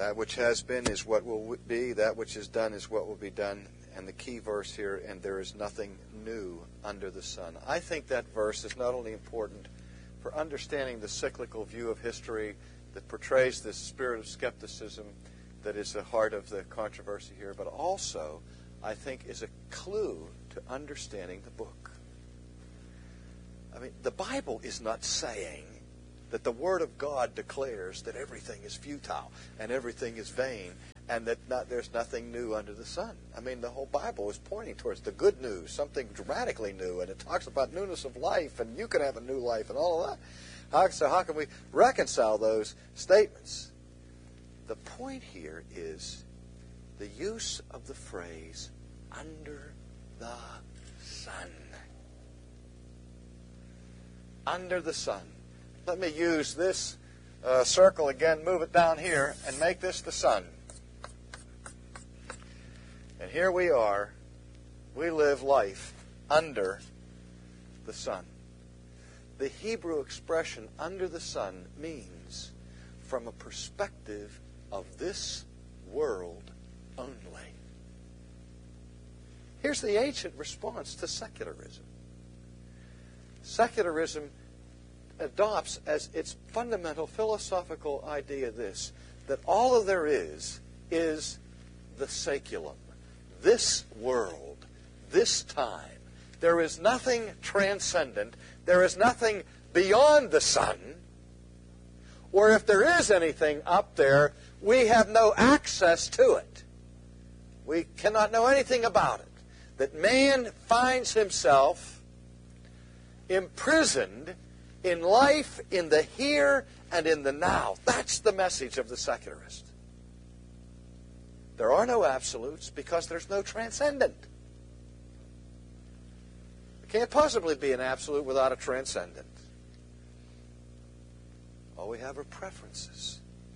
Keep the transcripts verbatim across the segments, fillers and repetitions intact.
That which has been is what will be. That which is done is what will be done. And the key verse here, and there is nothing new under the sun. I think that verse is not only important for understanding the cyclical view of history that portrays this spirit of skepticism that is the heart of the controversy here, but also, I think, is a clue to understanding the book. I mean, the Bible is not saying that the Word of God declares that everything is futile and everything is vain and that not, there's nothing new under the sun. I mean, the whole Bible is pointing towards the good news, something dramatically new, and it talks about newness of life, and you can have a new life and all of that. How, so how can we reconcile those statements? The point here is the use of the phrase, under the sun. Under the sun. Let me use this uh, circle again, move it down here, and make this the sun. And here we are. We live life under the sun. The Hebrew expression under the sun means from a perspective of this world only. Here's the ancient response to secularism. Secularism adopts as its fundamental philosophical idea this, that all of there is, is the saeculum, this world, this time. There is nothing transcendent. There is nothing beyond the sun. Or if there is anything up there, we have no access to it. We cannot know anything about it. That man finds himself imprisoned in life, in the here and in the now. That's the message of the secularist. There are no absolutes because there's no transcendent. There can't possibly be an absolute without a transcendent. All we have are preferences.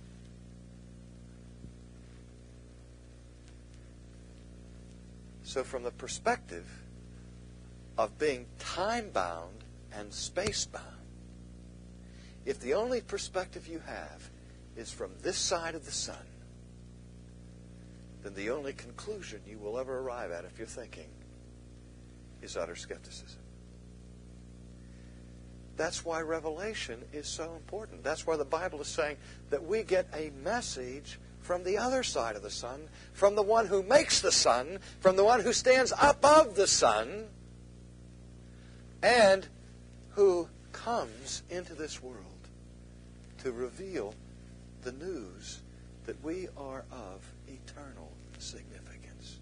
So from the perspective of being time-bound and space-bound, if the only perspective you have is from this side of the sun, then the only conclusion you will ever arrive at, if you're thinking, is utter skepticism. That's why Revelation is so important. That's why the Bible is saying that we get a message from the other side of the sun, from the one who makes the sun, from the one who stands above the sun, and who comes into this world to reveal the news that we are of eternal significance.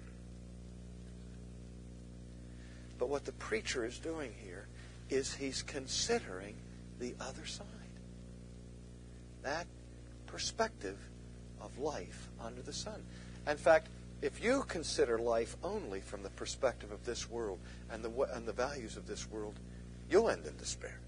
But what the preacher is doing here is he's considering the other side. That perspective of life under the sun. In fact, if you consider life only from the perspective of this world and the and the values of this world, you'll end in despair.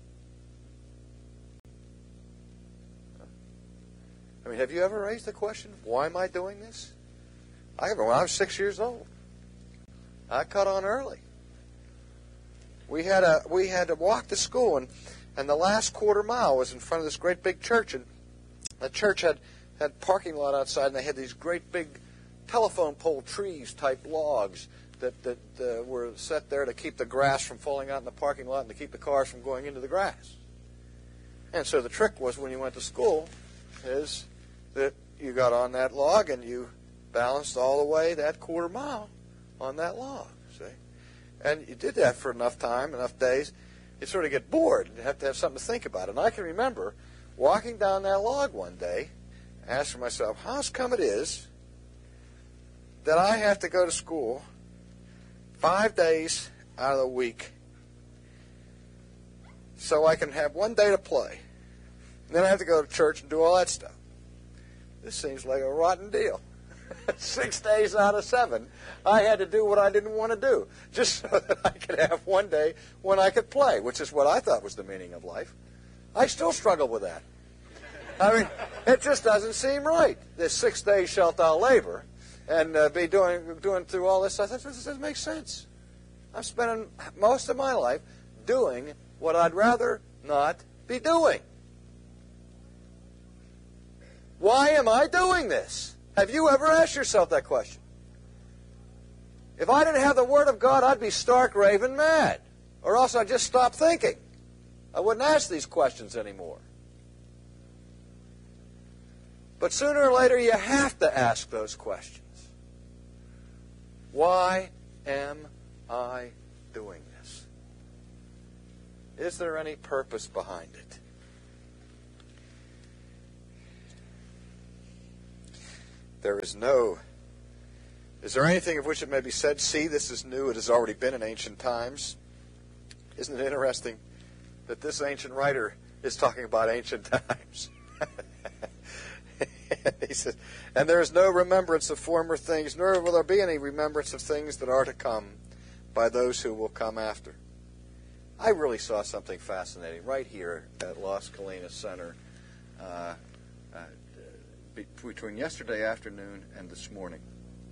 I mean, have you ever raised the question, why am I doing this? I remember when I was six years old. I cut on early. We had a we had to walk to school, and, and the last quarter mile was in front of this great big church, and the church had, had parking lot outside, and they had these great big telephone pole trees type logs that, that uh, were set there to keep the grass from falling out in the parking lot and to keep the cars from going into the grass. And so the trick was, when you went to school, is that you got on that log and you balanced all the way that quarter mile on that log, see? And you did that for enough time, enough days, you sort of get bored and you have to have something to think about. And I can remember walking down that log one day, asking myself, how's come it is that I have to go to school five days out of the week so I can have one day to play. And then I have to go to church and do all that stuff. This seems like a rotten deal. Six days out of seven, I had to do what I didn't want to do, just so that I could have one day when I could play, which is what I thought was the meaning of life. I still struggle with that. I mean, it just doesn't seem right. This six days shalt thou labor and uh, be doing doing through all this stuff. That doesn't make sense. I'm spending most of my life doing what I'd rather not be doing. Why am I doing this? Have you ever asked yourself that question? If I didn't have the Word of God, I'd be stark raving mad. Or else I'd just stop thinking. I wouldn't ask these questions anymore. But sooner or later, you have to ask those questions. Why am I doing this? Is there any purpose behind it? There is no. Is there anything of which it may be said, see, this is new, it has already been in ancient times? Isn't it interesting that this ancient writer is talking about ancient times? He says, and there is no remembrance of former things, nor will there be any remembrance of things that are to come by those who will come after. I really saw something fascinating right here at Las Colinas Center uh, uh, be- between yesterday afternoon and this morning.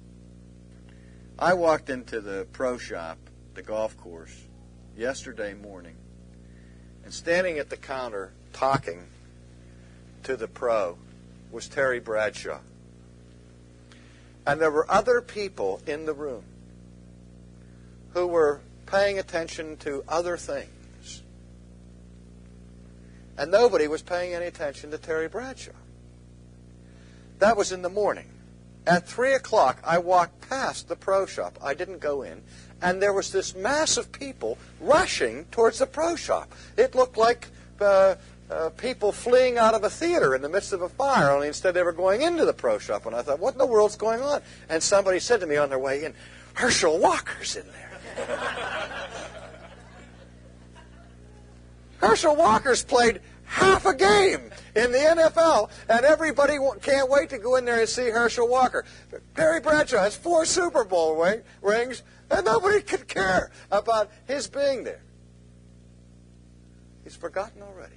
I walked into the pro shop, the golf course, yesterday morning, and standing at the counter talking to the pro was Terry Bradshaw. And there were other people in the room who were paying attention to other things. And nobody was paying any attention to Terry Bradshaw. That was in the morning. At three o'clock, I walked past the pro shop. I didn't go in. And there was this mass of people rushing towards the pro shop. It looked like uh, uh, people fleeing out of a theater in the midst of a fire, only instead they were going into the pro shop. And I thought, what in the world's going on? And somebody said to me on their way in, Herschel Walker's in there. Herschel Walker's played half a game in the N F L, and everybody can't wait to go in there and see Herschel Walker. Terry Bradshaw has four Super Bowl ring, rings, and nobody could care about his being there. He's forgotten already.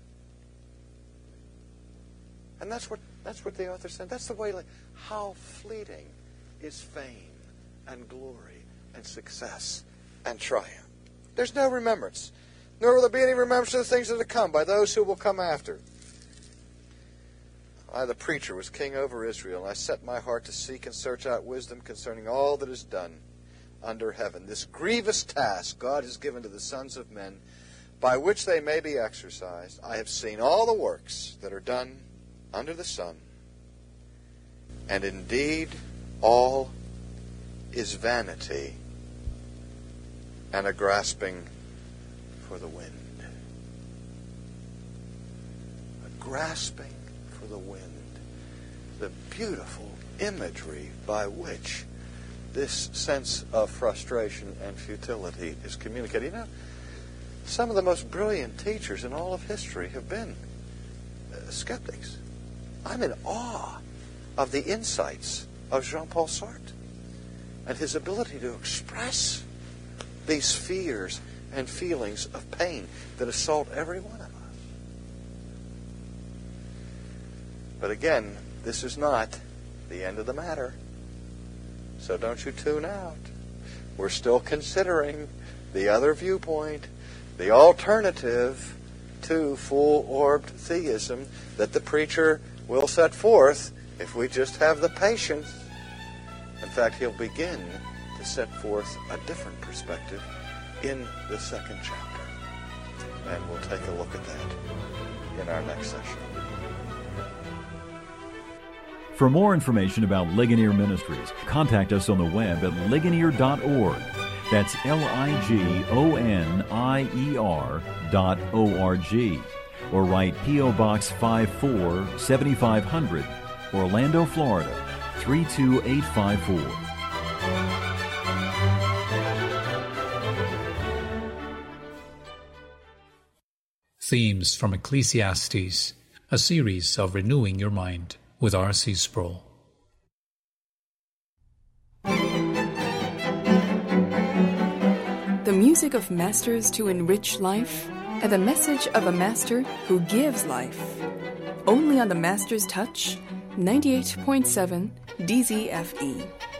And that's what that's what the author said. That's the way, like, how fleeting is fame and glory and success and triumph. There's no remembrance. Nor will there be any remembrance of the things that are to come by those who will come after. I, the preacher, was king over Israel, and I set my heart to seek and search out wisdom concerning all that is done under heaven. This grievous task God has given to the sons of men, by which they may be exercised. I have seen all the works that are done under the sun, and indeed all is vanity and a grasping for the wind. A grasping for the wind. The beautiful imagery by which this sense of frustration and futility is communicated. You know, some of the most brilliant teachers in all of history have been uh, skeptics. I'm in awe of the insights of Jean-Paul Sartre and his ability to express these fears and feelings of pain that assault every one of us. But again, this is not the end of the matter. So don't you tune out. We're still considering the other viewpoint, the alternative to full-orbed theism that the preacher will set forth if we just have the patience. In fact, he'll begin to set forth a different perspective in the second chapter. And we'll take a look at that in our next session. For more information about Ligonier Ministries, contact us on the web at ligonier dot org. That's L I G O N I E R dot O R G. Or write P O. Box five four, seventy-five hundred, Orlando, Florida, three two eight five four. Themes from Ecclesiastes, a series of renewing your mind with R C Sproul. The music of masters to enrich life, and the message of a master who gives life. Only on the Master's Touch, ninety-eight point seven D Z F E.